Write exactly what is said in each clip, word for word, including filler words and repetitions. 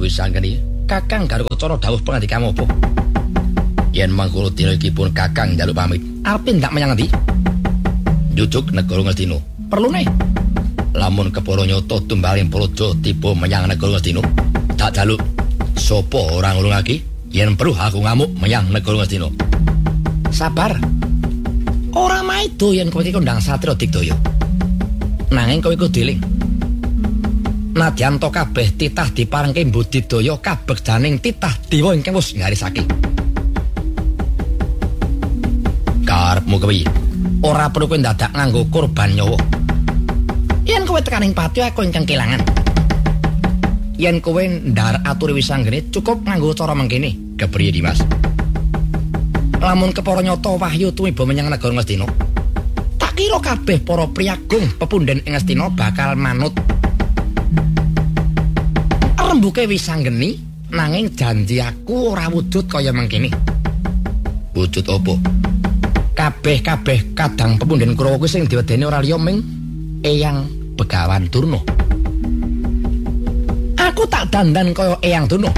Wisanggeni, Kakang Garukacana dawuh pangandikamu apa? Yen mangkono dina iki pun Kakang njaluk pamit. Arep ndak menyang endi? Jujuk negara Ngastina. Perlune. Lamun kepara nyata tumbaling praja tiba menyang negara Ngastina, tak jaluk sapa ora ngulungake yen perlu aku ngamuk menyang negara Ngastina. Sabar. Ora maido yen kowe iki kondang Satria Digdaya. Nanging kowe kudu eling. Nadyan to kabeh titah diparengke Mbudidaya kabegdaning titah dewa ingkang wis ngarisake. Karepmu kepiye? Ora perlu kowe dadak nganggo korban nyawa. Yen kowe tekaning pati aku ingkang kelangan. Yen kowe ndar atur Wisanggeni cukup nganggo cara mengkene. Kepriye Dimas? Lamun kepara nyata wahyu tumiba menyang negara Ngastina, tak kira kabeh para priyagung pepunden ing Ngastina bakal manut rembuke Wisanggeni, nanging janji aku ora wujud kaya mengkene. Wujud apa? Kabeh-kabeh kadang pepunden Kurawa kuwi sing diwedeni ora liya ming Eyang Begawan Durna. Aku tak dandan kaya Eyang Durna.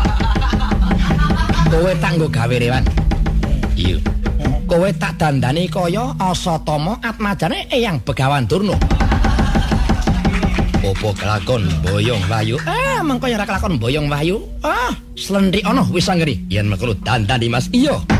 Kowe tak nggo gawe rewan. Iya. Kowe tak dandani kaya Asatama Atmajane Eyang Begawan Durna. Apa kelakon boyong wayu? Ah, mengko ora kelakon boyong wayu. Ah, slendhik ana Wisanggeni. Yen mengko dandan Dimas. Iya.